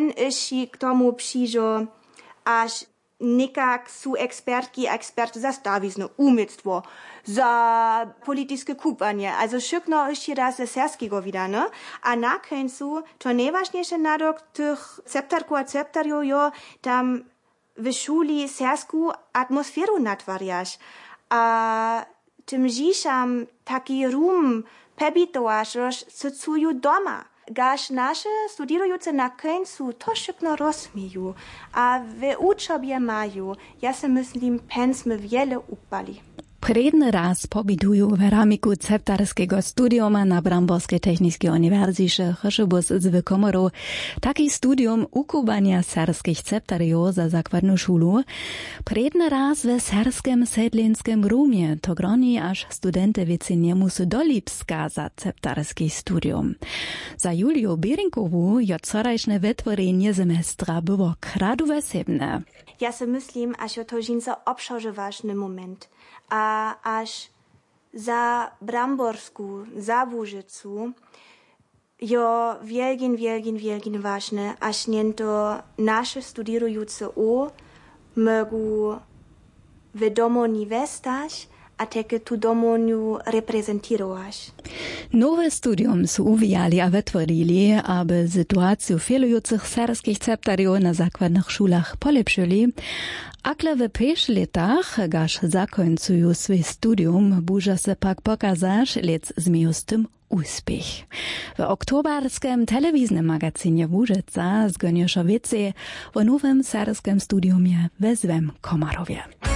jen jeśli k tomu przyjdzie, aż nekak su ekspertki a ekspert za stawizne umysłstwo, za polityczne kupanie, also szykno jeszcze raz ze serskiego widane, a na końcu to najważniejsze nadok tych ceptarków a ceptariów jo tam w szuli sersku atmosferu natwariasz, a tym dziszam taki rum pebitowasz, że sycuju doma. Gaż nasze studiujące na końcu to szybko rozmieją, a w uczobie mają, ja se myślim, pensmy wiele upali. Predny raz pobytują w ramiku ceptarskiego studiuma na Bramborskiej Technicznej Uniwersytecie Chrzybus z Komorą. Taki studium ukubania serskich ceptariów za zakładną szulu. Predny raz w serskim sedlinskim rumie to groni aż studenty wiecenie musu do Lipska za ceptarski studium. Za Juliu Bierinkową je wczorajsze wytworzenie semestra było kradu wesebne. Ja se myślim, aż to dżinsa obszarze ważny moment. A aż za Bramborsku, za Wóżycu, jo wielgin ważne, aż niento nasze studiujące mogą w domoni westać, a takie tu domoniu reprezentować. Nowe studium su uwijali a wytworili, aby sytuację failujących serskich ceptariów na zakładnych szulach polepszyli. Akle w pierwszych latach, gaż zakońcują swój studium, buże se pak pokazać, lec zmieją z tym uspech. W oktobarskim telewizyjnym magazynie Wóżyca zgonieszo wiece o nowym serskim studiumie we Zwem Komarowie.